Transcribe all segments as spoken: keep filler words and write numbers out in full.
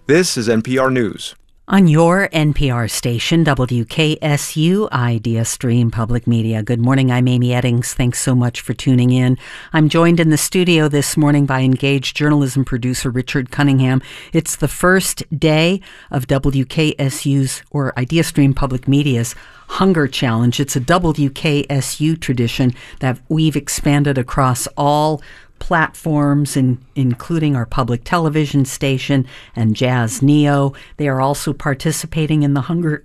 This is N P R News. On your N P R station, W K S U Idea Stream Public Media. Good morning, I'm Amy Eddings. Thanks so much for tuning in. I'm joined in the studio this morning by engaged journalism producer Richard Cunningham. It's the first day of W K S U's, or Idea Stream Public Media's, Hunger Challenge. It's a W K S U tradition that we've expanded across all platforms, in, including our public television station and Jazz Neo. They are also participating in the Hunger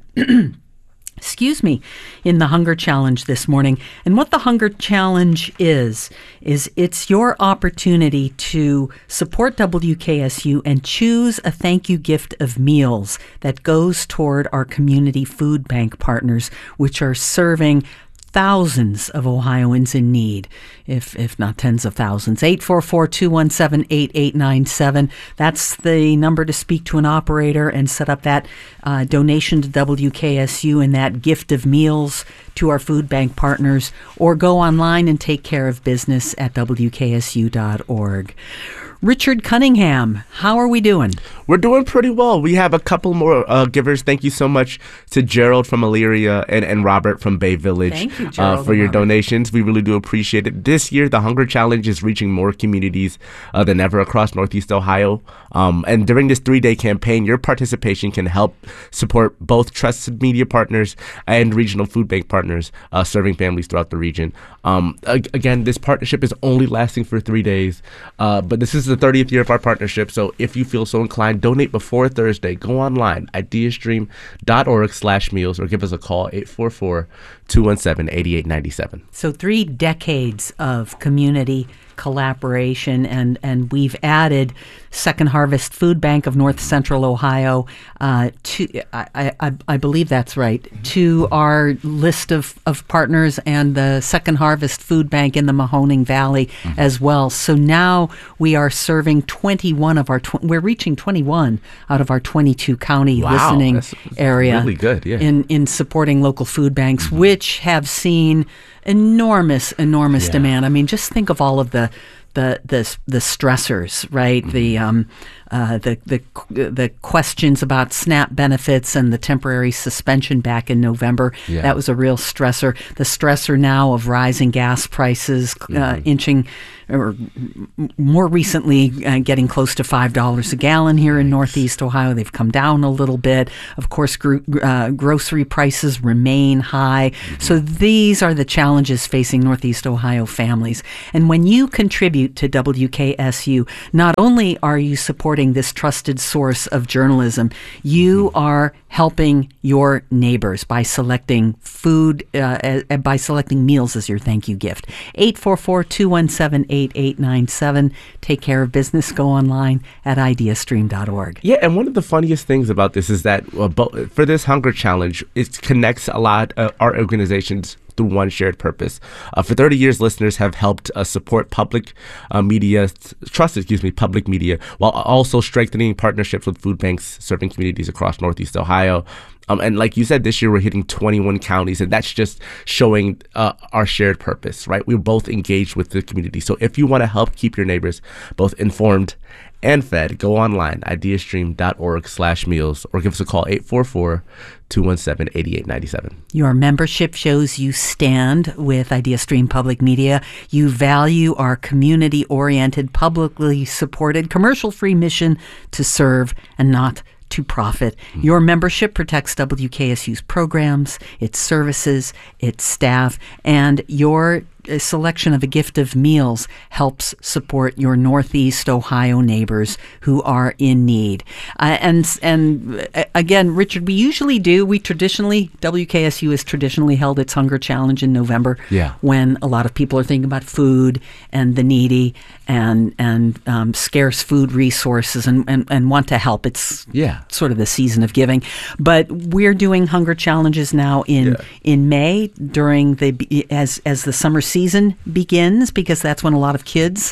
excuse me, in the Hunger Challenge this morning. And what the Hunger Challenge is, is it's your opportunity to support W K S U and choose a thank you gift of meals that goes toward our community food bank partners, which are serving thousands of Ohioans in need, if if not tens of thousands. eight four four, two one seven, eight eight nine seven. That's the number to speak to an operator and set up that uh, donation to W K S U and that gift of meals to our food bank partners, or go online and take care of business at W K S U dot org. Richard Cunningham, how are we doing? We're doing pretty well. We have a couple more uh, givers. Thank you so much to Gerald from Elyria and, and Robert from Bay Village. Thank you, Gerald uh, for your Robert. donations. We really do appreciate it. This year, the Hunger Challenge is reaching more communities uh, than ever across Northeast Ohio. Um, and during this three-day campaign, your participation can help support both trusted media partners and regional food bank partners uh, serving families throughout the region. Um, ag- again, this partnership is only lasting for three days, uh, but this is the thirtieth year of our partnership. So if you feel so inclined, donate before Thursday. Go online, ideastream dot org slash meals, or give us a call, eight four four, two one seven, eight eight nine seven. So three decades of community collaboration, and, and we've added Second Harvest Food Bank of North Central Ohio uh, to, I, I, I believe that's right, to our list of, of partners, and the Second Harvest Food Bank in the Mahoning Valley mm-hmm. as well. So now we are serving twenty-one of our, tw- we're reaching twenty-one out of our twenty-two county wow, listening that's area really good, yeah. in, in supporting local food banks, mm-hmm. which have seen enormous, enormous yeah. demand. I mean, just think of all of the the the, the stressors, right? Mm-hmm. The um, uh, the the the questions about SNAP benefits and the temporary suspension back in November. Yeah. That was a real stressor. The stressor now of rising gas prices, mm-hmm. uh, inching, or more recently, uh, getting close to five dollars a gallon here nice. in Northeast Ohio. They've come down a little bit. Of course, gro- uh, grocery prices remain high. Mm-hmm. So these are the challenges facing Northeast Ohio families. And when you contribute to W K S U, not only are you supporting this trusted source of journalism, you mm-hmm. are helping your neighbors by selecting food, uh, uh, by selecting meals as your thank you gift. eight four four, two one seven, eight eight nine seven. Take care of business. Go online at ideastream dot org. Yeah, and one of the funniest things about this is that uh, bo- for this Hunger Challenge, it connects a lot of our organizations through one shared purpose. Uh, for thirty years, listeners have helped uh, support public uh, media, trust, excuse me, public media, while also strengthening partnerships with food banks serving communities across Northeast Ohio. Um, and like you said, this year we're hitting twenty-one counties, and that's just showing uh, our shared purpose, right? We're both engaged with the community. So if you want to help keep your neighbors both informed and fed, go online, ideastream dot org slash meals, or give us a call, eight four four, two one seven, eight eight nine seven. Your membership shows you stand with IdeaStream Public Media. You value our community-oriented, publicly supported, commercial-free mission to serve and not to profit. Mm-hmm. Your membership protects W K S U's programs, its services, its staff, and your a selection of a gift of meals helps support your Northeast Ohio neighbors who are in need. Uh, and and uh, again, Richard, we usually do, we traditionally, W K S U has traditionally held its Hunger Challenge in November, yeah. when a lot of people are thinking about food and the needy and and um, scarce food resources and, and, and want to help. It's yeah. sort of the season of giving. But we're doing Hunger Challenges now in yeah. in May during the as as the summer season begins, because that's when a lot of kids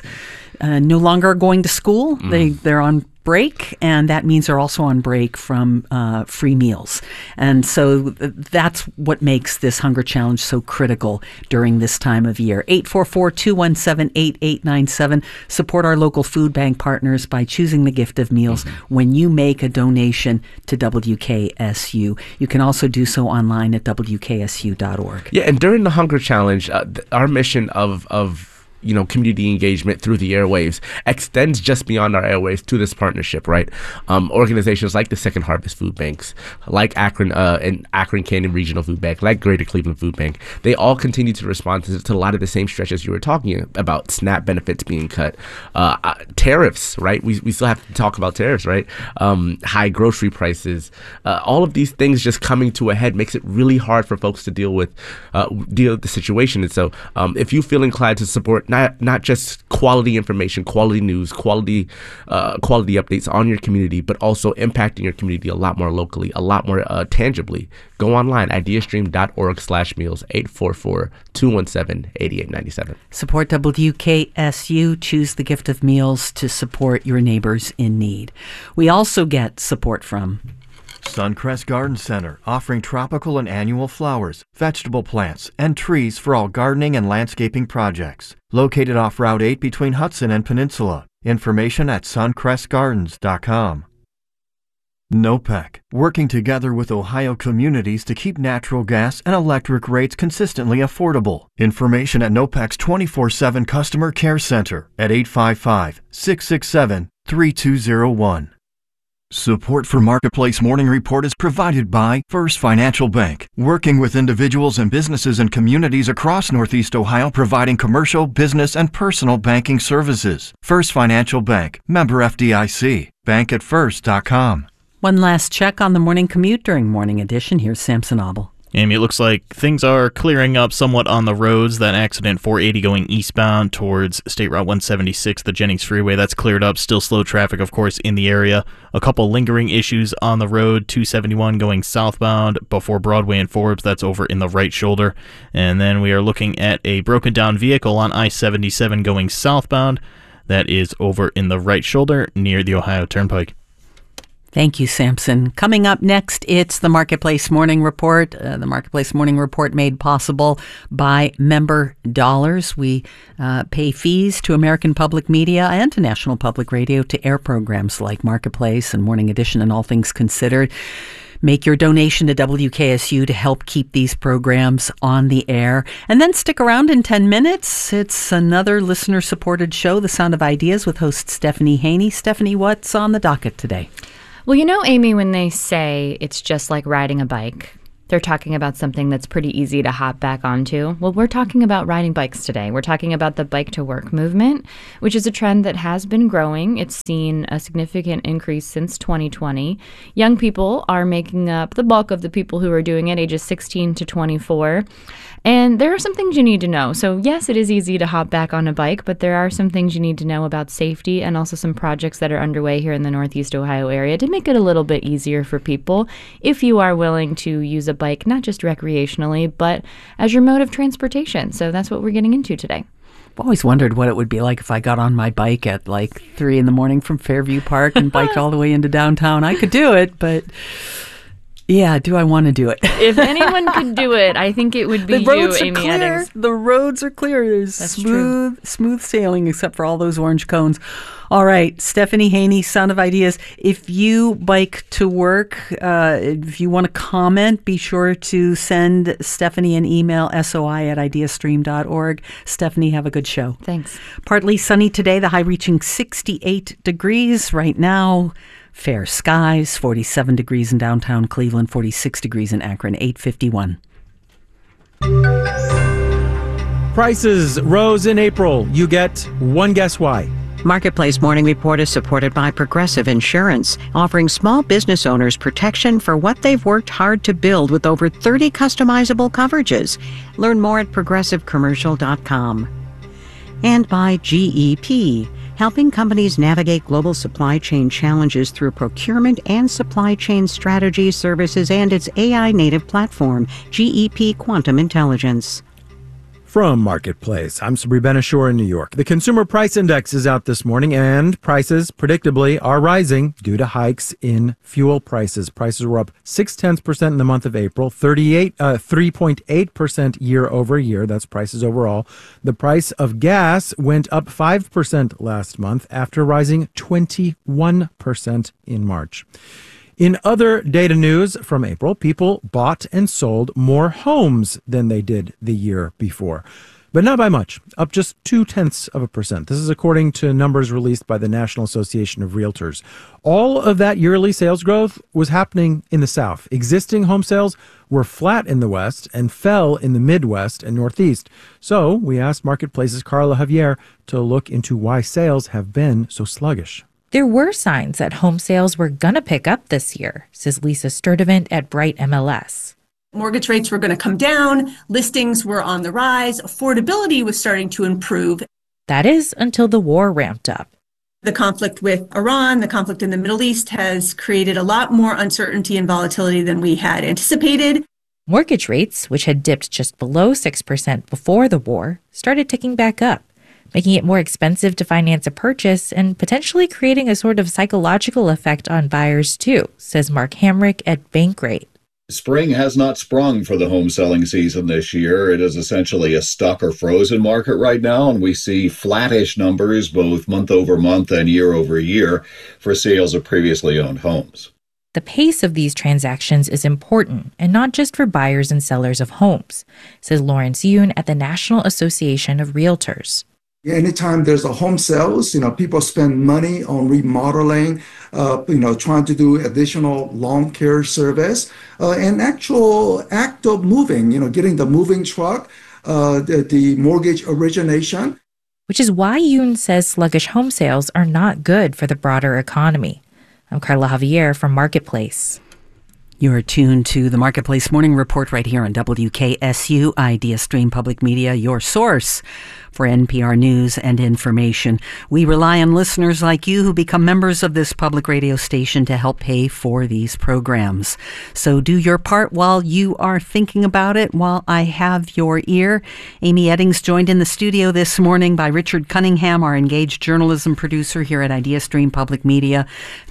uh, no longer going to school. Mm. They, they're on break, and that means they're also on break from uh, free meals. And so th- that's what makes this hunger challenge so critical during this time of year. eight four four, two one seven, eight eight nine seven. Support our local food bank partners by choosing the gift of meals mm-hmm. when you make a donation to W K S U. You can also do so online at W K S U dot org. Yeah, and during the hunger challenge, uh, th- our mission of of you know, community engagement through the airwaves extends just beyond our airwaves to this partnership, right? Um, organizations like the Second Harvest Food Banks, like Akron uh, and Akron Canyon Regional Food Bank, like Greater Cleveland Food Bank, they all continue to respond to, to a lot of the same stretches you were talking about, SNAP benefits being cut, uh, uh, tariffs, right? We we still have to talk about tariffs, right? Um, high grocery prices, uh, all of these things just coming to a head makes it really hard for folks to deal with uh, deal with the situation. And so, um, if you feel inclined to support Not not just quality information, quality news, quality uh, quality updates on your community, but also impacting your community a lot more locally, a lot more uh, tangibly. Go online, ideastream dot org slash meals, eight four four, two one seven, eight eight nine seven. Support W K S U. Choose the gift of meals to support your neighbors in need. We also get support from Suncrest Garden Center, offering tropical and annual flowers, vegetable plants, and trees for all gardening and landscaping projects. Located off Route eight between Hudson and Peninsula. Information at suncrest gardens dot com. NOPEC, working together with Ohio communities to keep natural gas and electric rates consistently affordable. Information at NOPEC's twenty-four seven Customer Care Center at eight five five, six six seven, three two zero one. Support for Marketplace Morning Report is provided by First Financial Bank, working with individuals and businesses and communities across Northeast Ohio, providing commercial, business, and personal banking services. First Financial Bank, member F D I C, bank at first dot com. One last check on the morning commute during Morning Edition. Here's Samson Abel. Amy, it looks like things are clearing up somewhat on the roads. That accident four eighty going eastbound towards State Route one seventy-six, the Jennings Freeway, that's cleared up. Still slow traffic, of course, in the area. A couple lingering issues on the road. two seventy-one going southbound before Broadway and Forbes, that's over in the right shoulder. And then we are looking at a broken down vehicle on I seventy-seven going southbound. That is over in the right shoulder near the Ohio Turnpike. Thank you, Samson. Coming up next, it's the Marketplace Morning Report. Uh, the Marketplace Morning Report made possible by member dollars. We uh, pay fees to American Public Media and to National Public Radio to air programs like Marketplace and Morning Edition and All Things Considered. Make your donation to W K S U to help keep these programs on the air. And then stick around in ten minutes. It's another listener-supported show, The Sound of Ideas, with host Stephanie Haney. Stephanie, what's on the docket today? Well, you know, Amy, when they say it's just like riding a bike, they're talking about something that's pretty easy to hop back onto. Well, we're talking about riding bikes today. We're talking about the Bike to Work movement, which is a trend that has been growing. It's seen a significant increase since twenty twenty. Young people are making up the bulk of the people who are doing it, ages sixteen to twenty-four. And there are some things you need to know. So yes, it is easy to hop back on a bike, but there are some things you need to know about safety and also some projects that are underway here in the Northeast Ohio area to make it a little bit easier for people if you are willing to use a bike, not just recreationally, but as your mode of transportation. So that's what we're getting into today. I've always wondered what it would be like if I got on my bike at like three in the morning from Fairview Park and biked all the way into downtown. I could do it, but... yeah, do I want to do it? If anyone could do it, I think it would be the roads you, are Amy clear. Eddings. The roads are clear. There's That's smooth, true. smooth sailing, except for all those orange cones. All right, Stephanie Haney, Sound of Ideas. If you bike to work, uh, if you want to comment, be sure to send Stephanie an email, soi at ideastream dot org. Stephanie, have a good show. Thanks. Partly sunny today, the high reaching sixty-eight degrees right now. Fair skies, forty-seven degrees in downtown Cleveland, forty-six degrees in Akron, eight fifty-one. Prices rose in April. You get one guess why. Marketplace Morning Report is supported by Progressive Insurance, offering small business owners protection for what they've worked hard to build with over thirty customizable coverages. Learn more at progressive commercial dot com. And by G E P, helping companies navigate global supply chain challenges through procurement and supply chain strategy services and its A I native platform, G E P Quantum Intelligence. From Marketplace, I'm Sabri Benishore in New York. The Consumer Price Index is out this morning, and prices, predictably, are rising due to hikes in fuel prices. Prices were up six tenths percent in the month of April, thirty-eight, uh, three point eight percent year over year. That's prices overall. The price of gas went up five percent last month after rising twenty-one percent in March. In other data news from April, people bought and sold more homes than they did the year before, but not by much, up just two tenths of a percent. This is according to numbers released by the National Association of Realtors. All of that yearly sales growth was happening in the South. Existing home sales were flat in the West and fell in the Midwest and Northeast. So we asked Marketplace's Carla Javier to look into why sales have been so sluggish. There were signs that home sales were going to pick up this year, says Lisa Sturdivant at Bright M L S. Mortgage rates were going to come down, listings were on the rise, affordability was starting to improve. That is until the war ramped up. The conflict with Iran, the conflict in the Middle East has created a lot more uncertainty and volatility than we had anticipated. Mortgage rates, which had dipped just below six percent before the war, started ticking back up, making it more expensive to finance a purchase and potentially creating a sort of psychological effect on buyers too, says Mark Hamrick at Bankrate. Spring has not sprung for the home selling season this year. It is essentially a stuck or frozen market right now, and we see flattish numbers both month over month and year over year for sales of previously owned homes. The pace of these transactions is important, and not just for buyers and sellers of homes, says Lawrence Yoon at the National Association of Realtors. Anytime there's a home sales, you know, people spend money on remodeling, uh, you know, trying to do additional lawn care service, uh, and actual act of moving, you know, getting the moving truck, uh, the, the mortgage origination. Which is why Yoon says sluggish home sales are not good for the broader economy. I'm Carla Javier from Marketplace. You're tuned to the Marketplace Morning Report right here on W K S U, Idea Stream Public Media, your source for N P R news and information. We rely on listeners like you who become members of this public radio station to help pay for these programs. So do your part while you are thinking about it, while I have your ear. Amy Eddings joined in the studio this morning by Richard Cunningham, our engaged journalism producer here at Idea Stream Public Media,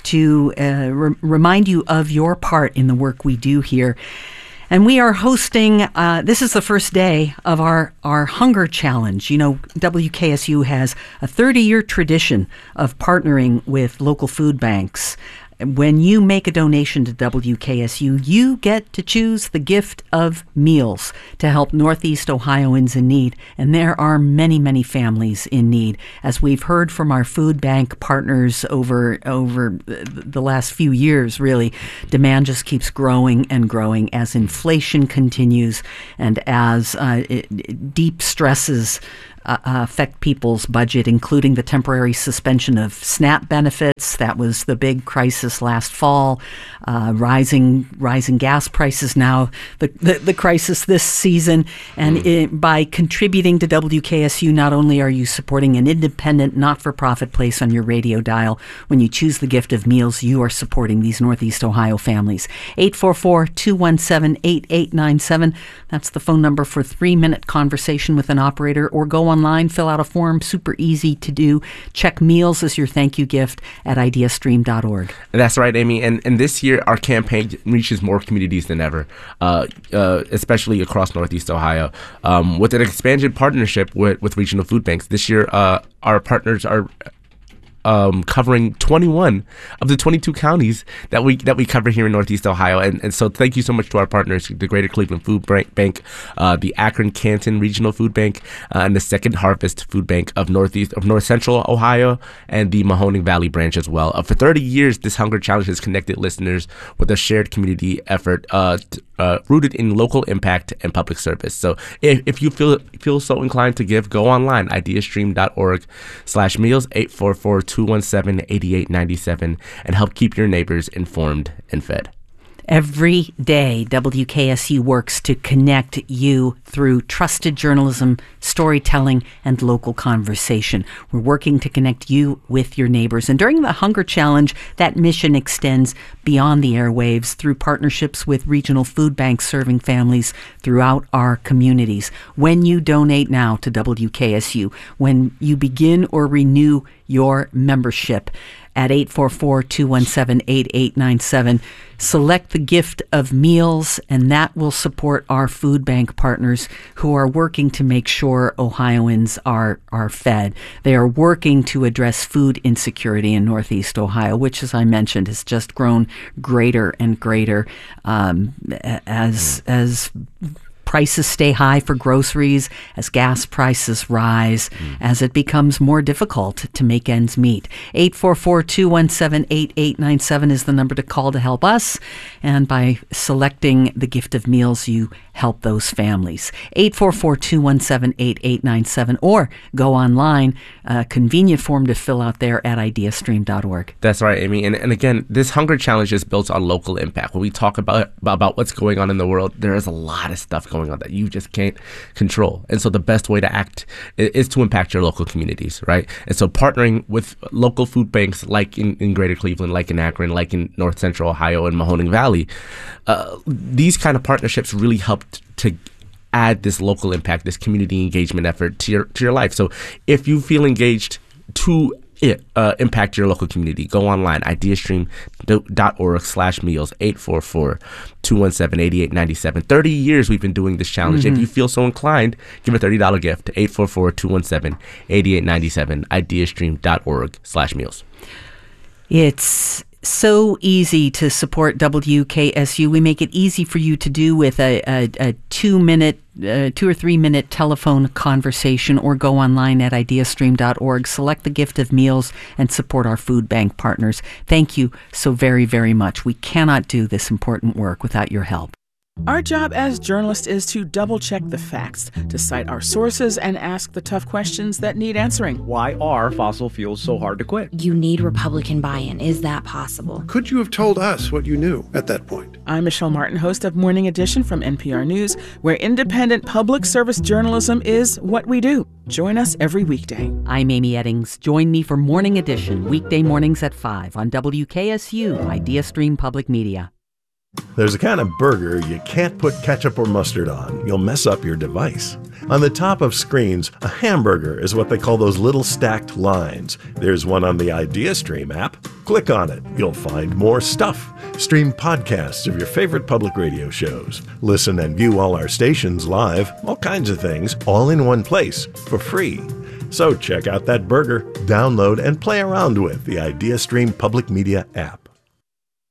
to uh, re- remind you of your part in the work we do here. And we are hosting, uh, this is the first day of our, our hunger challenge. You know, W K S U has a thirty-year tradition of partnering with local food banks. When you make a donation to W K S U, you get to choose the gift of meals to help Northeast Ohioans in need. And there are many, many families in need. As we've heard from our food bank partners over over the last few years, really, demand just keeps growing and growing as inflation continues and as uh, it, deep stresses Uh, affect people's budget, including the temporary suspension of SNAP benefits. That was the big crisis last fall. Uh, rising rising gas prices now, the, the, the crisis this season. And mm. it, by contributing to W K S U, not only are you supporting an independent, not-for-profit place on your radio dial, when you choose the gift of meals, you are supporting these Northeast Ohio families. eight four four, two one seven, eight eight nine seven. That's the phone number for a three-minute conversation with an operator, or go online, fill out a form, super easy to do. Check meals as your thank you gift at ideastream dot org. That's right, Amy. And and this year, our campaign reaches more communities than ever, uh, uh, especially across Northeast Ohio. Um, with an expanded partnership with, with regional food banks, this year, uh, our partners are Um, covering twenty-one of the twenty-two counties that we that we cover here in Northeast Ohio, and and so thank you so much to our partners, the Greater Cleveland Food Bank, uh, the Akron Canton Regional Food Bank, uh, and the Second Harvest Food Bank of Northeast of North Central Ohio, and the Mahoning Valley branch as well. Uh, for thirty years, this Hunger Challenge has connected listeners with a shared community effort uh, t- uh, rooted in local impact and public service. So if, if you feel feel so inclined to give, go online, ideastream dot org slash meals, eight four four, two one seven, eight eight nine seven, and help keep your neighbors informed and fed. Every day, W K S U works to connect you through trusted journalism, storytelling, and local conversation. We're working to connect you with your neighbors. And during the Hunger Challenge, that mission extends beyond the airwaves through partnerships with regional food banks serving families throughout our communities. When you donate now to W K S U, when you begin or renew your membership at eight four four, two one seven, eight eight nine seven, select the gift of meals, and that will support our food bank partners who are working to make sure Ohioans are, are fed. They are working to address food insecurity in Northeast Ohio, which, as I mentioned, has just grown greater and greater um, as as prices stay high for groceries, as gas prices rise, mm. as it becomes more difficult to make ends meet. eight four four, two one seven, eight eight nine seven is the number to call to help us. And by selecting the gift of meals, you help those families. eight four four, two one seven, eight eight nine seven, or go online, a convenient form to fill out there at idea stream dot org. That's right, Amy. And, and again, this Hunger Challenge is built on local impact. When we talk about, about what's going on in the world, there is a lot of stuff going on that you just can't control. And so the best way to act is, is to impact your local communities, right? And so partnering with local food banks like in, in Greater Cleveland, like in Akron, like in North Central Ohio and Mahoning Valley, uh, these kind of partnerships really help t- to add this local impact, this community engagement effort to your to your life. So if you feel engaged to It, uh, impact your local community, go online, ideastream dot org slash meals, eight four four, two one seven, eight eight nine seven. thirty years we've been doing this challenge. Mm-hmm. If you feel so inclined, give a thirty dollars gift to eight four four, two one seven, eight eight nine seven, ideastream dot org slash meals. It's so easy to support W K S U. We make it easy for you to do with a, a, a two-minute Uh, two or three minute telephone conversation, or go online at idea stream dot org, select the gift of meals, and support our food bank partners. Thank you so very, very much. We cannot do this important work without your help. Our job as journalists is to double-check the facts, to cite our sources, and ask the tough questions that need answering. Why are fossil fuels so hard to quit? You need Republican buy-in. Is that possible? Could you have told us what you knew at that point? I'm Michelle Martin, host of Morning Edition from N P R News, where independent public service journalism is what we do. Join us every weekday. I'm Amy Eddings. Join me for Morning Edition, weekday mornings at five on W K S U, Idea Stream Public Media. There's a kind of burger you can't put ketchup or mustard on. You'll mess up your device. On the top of screens, a hamburger is what they call those little stacked lines. There's one on the IdeaStream app. Click on it. You'll find more stuff. Stream podcasts of your favorite public radio shows. Listen and view all our stations live. All kinds of things, all in one place, for free. So check out that burger, download, and play around with the IdeaStream Public Media app.